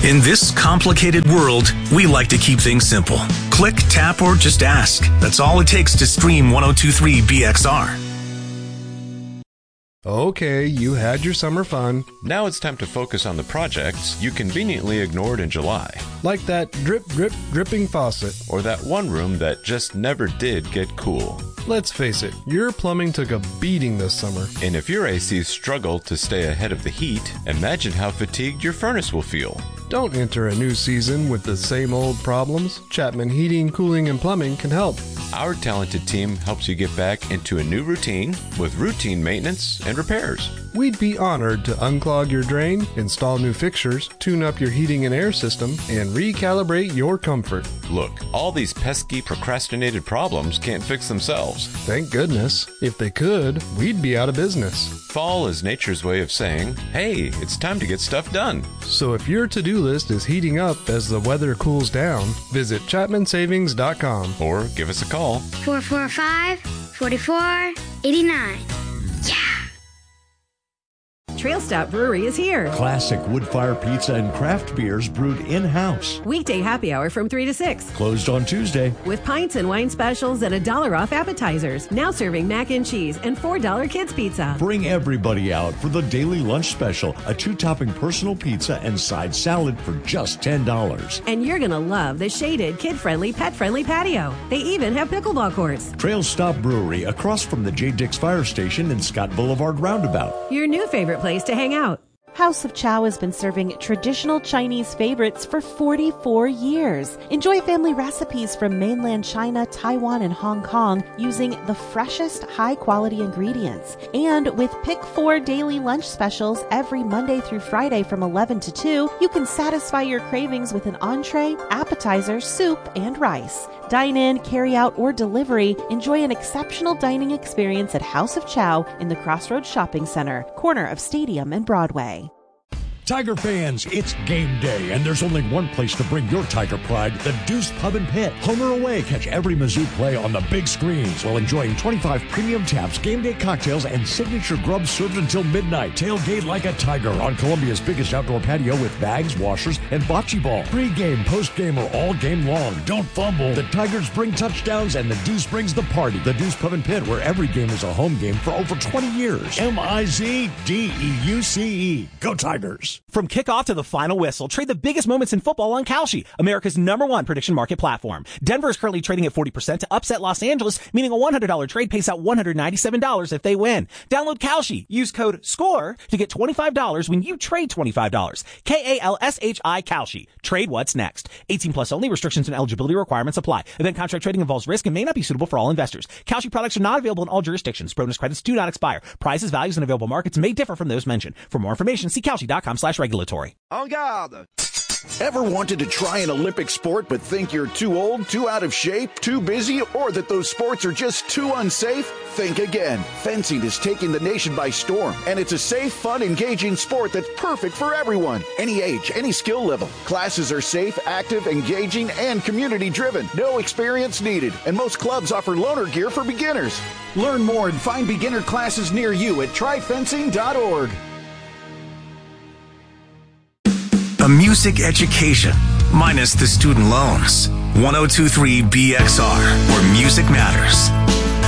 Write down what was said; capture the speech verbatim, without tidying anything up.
In this complicated world, we like to keep things simple. Click, tap, or just ask. That's all it takes to stream one oh two point three B X R. Okay, you had your summer fun. Now it's time to focus on the projects you conveniently ignored in July. Like that drip, drip, dripping faucet. Or that one room that just never did get cool. Let's face it, your plumbing took a beating this summer. And if your A Cs struggle to stay ahead of the heat, imagine how fatigued your furnace will feel. Don't enter a new season with the same old problems. Chapman Heating, Cooling, and Plumbing can help. Our talented team helps you get back into a new routine with routine maintenance and repairs. We'd be honored to unclog your drain, install new fixtures, tune up your heating and air system, and recalibrate your comfort. Look, all these pesky procrastinated problems can't fix themselves. Thank goodness. If they could, we'd be out of business. Fall is nature's way of saying, hey, it's time to get stuff done. So if your to-do list is heating up as the weather cools down, visit chapman savings dot com or give us a call. four four five, four four eight nine. Yeah! Trail Stop Brewery is here. Classic wood-fire pizza and craft beers brewed in-house. Weekday happy hour from three to six. Closed on Tuesday. With pints and wine specials and a dollar off appetizers. Now serving mac and cheese and four dollar kids pizza. Bring everybody out for the daily lunch special, a two-topping personal pizza and side salad for just ten dollars. And you're going to love the shaded, kid-friendly, pet-friendly patio. They even have pickleball courts. Trail Stop Brewery, across from the J. Dix Fire Station and Scott Boulevard Roundabout. Your new favorite place to hang out. House of Chow has been serving traditional Chinese favorites for forty-four years. Enjoy family recipes from mainland China, Taiwan, and Hong Kong using the freshest, high-quality ingredients. And with Pick four daily lunch specials every Monday through Friday from eleven to two, you can satisfy your cravings with an entree, appetizer, soup, and rice. Dine in, carry out, or delivery. Enjoy an exceptional dining experience at House of Chow in the Crossroads Shopping Center, corner of Stadium and Broadway. Tiger fans, it's game day, and there's only one place to bring your Tiger pride, the Deuce Pub and Pit. Home or away, catch every Mizzou play on the big screens while enjoying twenty-five premium taps, game day cocktails, and signature grubs served until midnight. Tailgate like a tiger on Columbia's biggest outdoor patio with bags, washers, and bocce ball. Pre-game, post-game, or all game long. Don't fumble. The Tigers bring touchdowns, and the Deuce brings the party. The Deuce Pub and Pit, where every game is a home game for over twenty years. M I Z D E U C E. Go Tigers. From kickoff to the final whistle, trade the biggest moments in football on Kalshi, America's number one prediction market platform. Denver is currently trading at forty percent to upset Los Angeles, meaning a one hundred dollars trade pays out one hundred ninety-seven dollars if they win. Download Kalshi. Use code SCORE to get twenty-five dollars when you trade twenty-five dollars. K A L S H I Kalshi. Trade what's next. eighteen plus only. Restrictions and eligibility requirements apply. Event contract trading involves risk and may not be suitable for all investors. Kalshi products are not available in all jurisdictions. Bonus credits do not expire. Prices, values, and available markets may differ from those mentioned. For more information, see Kalshi.com slash regulatory. En garde! Ever wanted to try an Olympic sport but think you're too old, too out of shape, too busy, or that those sports are just too unsafe? Think again. Fencing is taking the nation by storm, and it's a safe, fun, engaging sport that's perfect for everyone. Any age, any skill level. Classes are safe, active, engaging, and community-driven. No experience needed, and most clubs offer loaner gear for beginners. Learn more and find beginner classes near you at try fencing dot org. A music education, minus the student loans. one oh two point three B X R, where music matters.